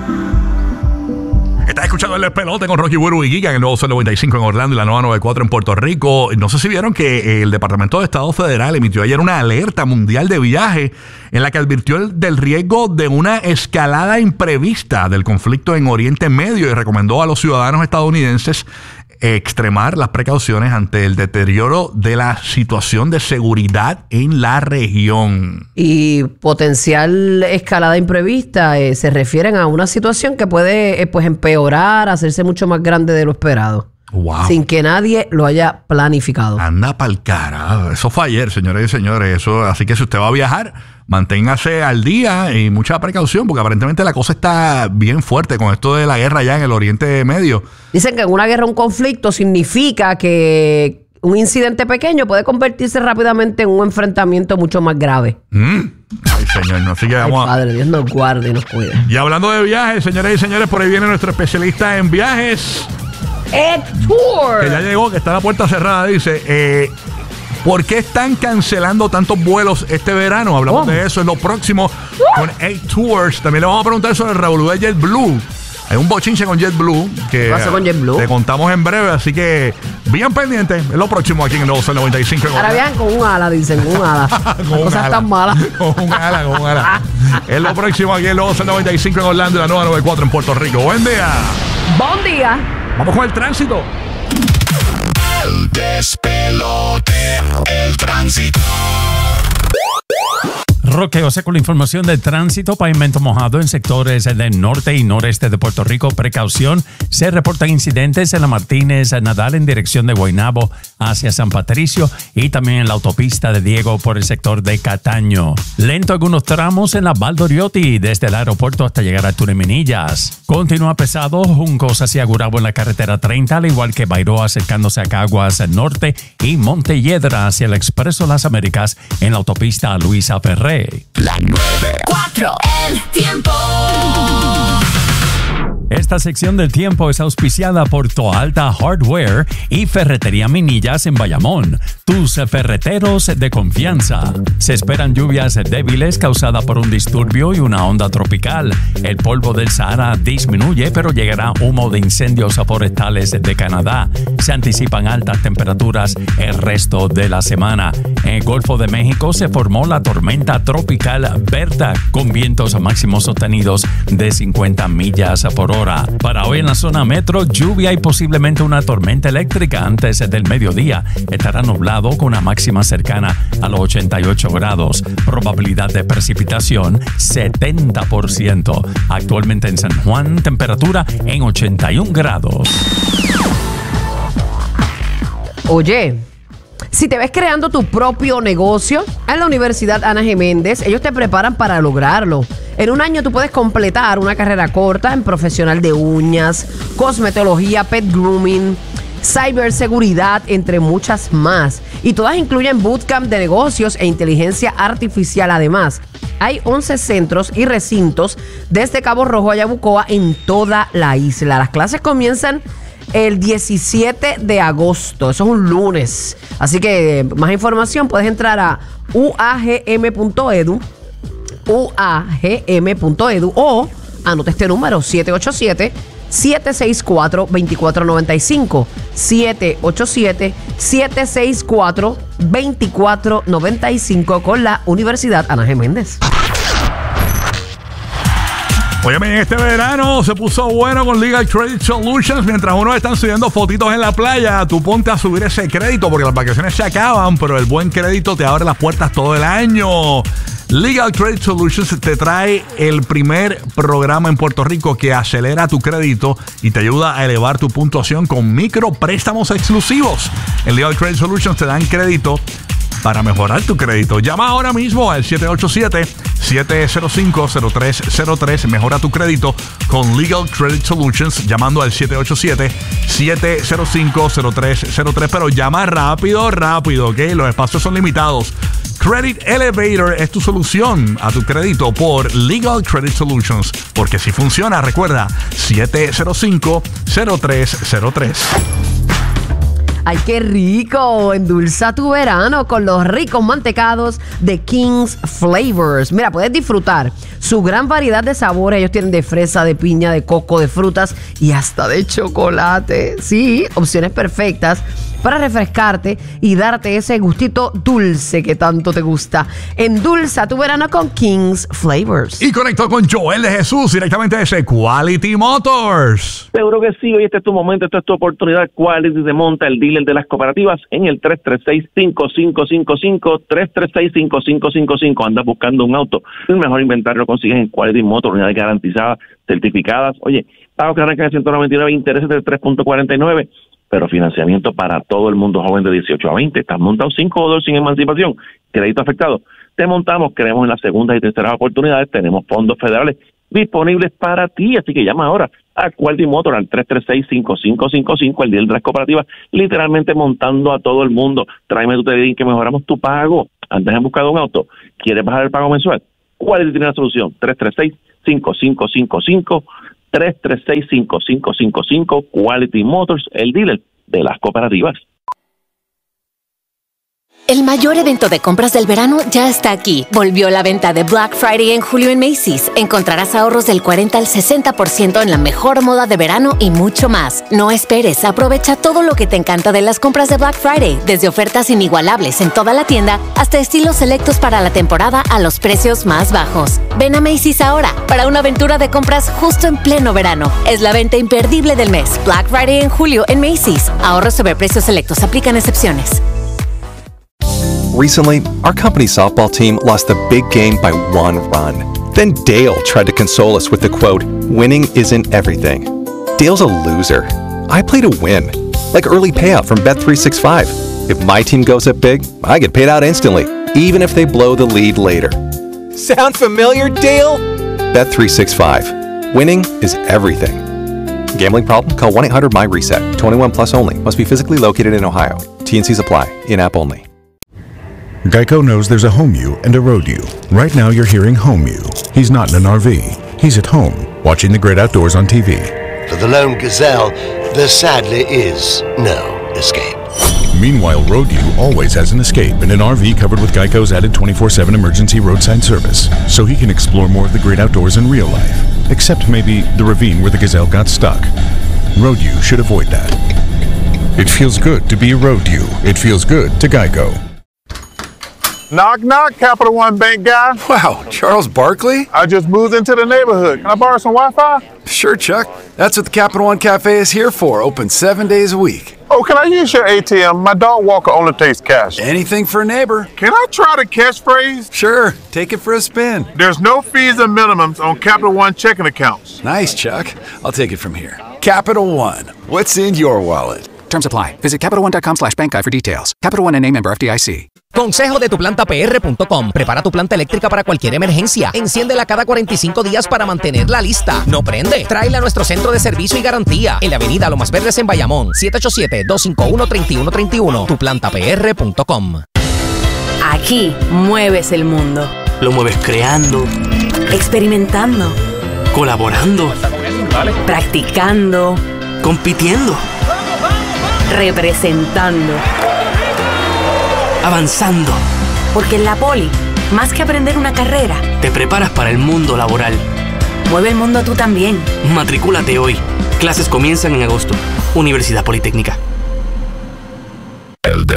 Estás escuchando El Despelote con Rocky Burbu y Giga en el nuevo Sol 95 en Orlando y la nueva 94 en Puerto Rico. No sé si vieron que el Departamento de Estado Federal emitió ayer una alerta mundial de viaje en la que advirtió del riesgo de una escalada imprevista del conflicto en Oriente Medio y recomendó a los ciudadanos estadounidenses extremar las precauciones ante el deterioro de la situación de seguridad en la región. Y potencial escalada imprevista se refieren a una situación que puede pues empeorar, hacerse mucho más grande de lo esperado. Wow. Sin que nadie lo haya planificado. Anda pa'l cara. Eso fue ayer, señores y señores. Eso, así que si usted va a viajar, manténgase al día y mucha precaución, porque aparentemente la cosa está bien fuerte con esto de la guerra allá en el Oriente Medio. Dicen que en una guerra, un conflicto significa que un incidente pequeño puede convertirse rápidamente en un enfrentamiento mucho más grave. Ay, señor, no, así que vamos. Ay, Padre, Dios nos guarde y nos cuide. Y hablando de viajes, señores y señores, por ahí viene nuestro especialista en viajes, Ed Tour. Que ya llegó, que está la puerta cerrada, dice. ¿Por qué están cancelando tantos vuelos este verano? Hablamos de eso en lo próximo con Ed Tours. También le vamos a preguntar sobre el revolú de JetBlue. Hay un bochinche con JetBlue que ¿qué pasa con JetBlue? Te contamos en breve, así que bien pendiente. Es lo próximo aquí en el nuevo Sol 95. Ahora vean con un ala, dicen, con un ala. Las cosas están malas. Con un ala. Es lo próximo aquí en el nuevo Sol 95 en Orlando y la nueva 94 en Puerto Rico. Buen día. Buen día. Vamos con el tránsito. El despelote, el tránsito. Roque José con la información de tránsito. Pavimento mojado en sectores del norte y noreste de Puerto Rico. Precaución. Se reportan incidentes en la Martínez Nadal en dirección de Guaynabo hacia San Patricio y también en la autopista de Diego por el sector de Cataño. Lento algunos tramos en la Valdoriotti desde el aeropuerto hasta llegar a Tuneminillas. Continúa pesado Juncos hacia Gurabo en la carretera 30, al igual que Bairoa acercándose a Caguas norte y Montelledra hacia el Expreso Las Américas en la autopista Luisa Ferré. La 94, el tiempo. Esta sección del tiempo es auspiciada por Toalta Hardware y Ferretería Minillas en Bayamón, tus ferreteros de confianza. Se esperan lluvias débiles causadas por un disturbio y una onda tropical. El polvo del Sahara disminuye, pero llegará humo de incendios forestales de Canadá. Se anticipan altas temperaturas el resto de la semana. En el Golfo de México se formó la tormenta tropical Berta, con vientos máximos sostenidos de 50 millas por hora. Para hoy en la zona metro, lluvia y posiblemente una tormenta eléctrica antes del mediodía. Estará nublado con una máxima cercana a los 88 grados. Probabilidad de precipitación 70%. Actualmente en San Juan, temperatura en 81 grados. Oye, si te ves creando tu propio negocio, en la Universidad Ana G. Méndez, ellos te preparan para lograrlo. En un año tú puedes completar una carrera corta en profesional de uñas, cosmetología, pet grooming, ciberseguridad, entre muchas más. Y todas incluyen bootcamp de negocios e inteligencia artificial. Además, hay 11 centros y recintos desde Cabo Rojo a Yabucoa en toda la isla. Las clases comienzan el 17 de agosto. Eso es un lunes. Así que más información puedes entrar a uagm.edu o anota este número 787-764-2495 787-764-2495 con la Universidad Ana G. Méndez. Óyeme, este verano se puso bueno con Legal Credit Solutions. Mientras unos están subiendo fotitos en la playa, tú ponte a subir ese crédito porque las vacaciones se acaban, pero el buen crédito te abre las puertas todo el año. Legal Credit Solutions te trae el primer programa en Puerto Rico que acelera tu crédito y te ayuda a elevar tu puntuación con micropréstamos exclusivos. En Legal Credit Solutions te dan crédito para mejorar tu crédito. Llama ahora mismo al 787-705-0303. Mejora tu crédito con Legal Credit Solutions llamando al 787-705-0303. Pero llama rápido, ¿ok? Los espacios son limitados. Credit Elevator es tu solución a tu crédito por Legal Credit Solutions. Porque si funciona, recuerda, 705-0303. ¡Ay, qué rico! Endulza tu verano con los ricos mantecados de King's Flavors. Mira, puedes disfrutar su gran variedad de sabores. Ellos tienen de fresa, de piña, de coco, de frutas y hasta de chocolate. Sí, opciones perfectas para refrescarte y darte ese gustito dulce que tanto te gusta. Endulza tu verano con King's Flavors. Y conectó con Joel de Jesús directamente desde Quality Motors. Seguro que sí, hoy este es tu momento, esta es tu oportunidad. Quality te monta, el dealer de las cooperativas, en el 336-5555, 336-5555. Andas buscando un auto, el mejor inventario lo consigues en Quality Motors, unidades garantizadas, certificadas. Oye, pago que arranca de 199, intereses del 3.49, pero financiamiento para todo el mundo joven de 18 a 20. Estás montado 5 o 2 sin emancipación, crédito afectado. Te montamos, creemos en las segundas y terceras oportunidades, tenemos fondos federales disponibles para ti, así que llama ahora a Quality Motor al 336-5555, el dealer de las cooperativas, literalmente montando a todo el mundo. Tráeme tu TDI que mejoramos tu pago. Antes has buscado un auto, ¿quieres bajar el pago mensual? Quality tiene la solución, 336-5555, 336-5555, Quality Motors, el dealer de las cooperativas. El mayor evento de compras del verano ya está aquí. Volvió la venta de Black Friday en julio en Macy's. Encontrarás ahorros del 40 al 60% en la mejor moda de verano y mucho más. No esperes, aprovecha todo lo que te encanta de las compras de Black Friday, desde ofertas inigualables en toda la tienda hasta estilos selectos para la temporada a los precios más bajos. Ven a Macy's ahora para una aventura de compras justo en pleno verano. Es la venta imperdible del mes. Black Friday en julio en Macy's. Ahorros sobre precios selectos, aplican excepciones. Recently, our company's softball team lost the big game by 1 run. Then Dale tried to console us with the quote, "Winning isn't everything." Dale's a loser. I play to win, like early payout from Bet365. If my team goes up big, I get paid out instantly, even if they blow the lead later. Sound familiar, Dale? Bet365. Winning is everything. Gambling problem? Call 1-800-MY-RESET. 21 plus only. Must be physically located in Ohio. T&Cs apply. In-app only. Geico knows there's a home you and a road you. Right now you're hearing home you. He's not in an RV. He's at home, watching the great outdoors on TV. For the lone gazelle, there sadly is no escape. Meanwhile, road you always has an escape in an RV covered with Geico's added 24/7 emergency roadside service, so he can explore more of the great outdoors in real life. Except maybe the ravine where the gazelle got stuck. Road you should avoid that. It feels good to be a road you. It feels good to Geico. Knock, knock, Capital One Bank guy. Wow, Charles Barkley? I just moved into the neighborhood. Can I borrow some Wi-Fi? Sure, Chuck. That's what the Capital One Cafe is here for, open 7 days a week. Oh, can I use your ATM? My dog walker only takes cash. Anything for a neighbor. Can I try the catchphrase? Sure, take it for a spin. There's no fees and minimums on Capital One checking accounts. Nice, Chuck. I'll take it from here. Capital One, what's in your wallet? Terms apply. Visit CapitalOne.com/bankguide for details. Capital One N.A. member FDIC. Consejo de tuplantapr.com. Prepara tu planta eléctrica para cualquier emergencia. Enciéndela cada 45 días para mantenerla lista. No prende. Tráela a nuestro centro de servicio y garantía. En la avenida Lomas Verdes en Bayamón. 787-251-3131. Tuplantapr.com. Aquí mueves el mundo. Lo mueves creando, experimentando, colaborando, practicando, compitiendo, representando, avanzando. Porque en la Poli, más que aprender una carrera, te preparas para el mundo laboral. Mueve el mundo tú también. Matricúlate hoy. Clases comienzan en agosto. Universidad Politécnica.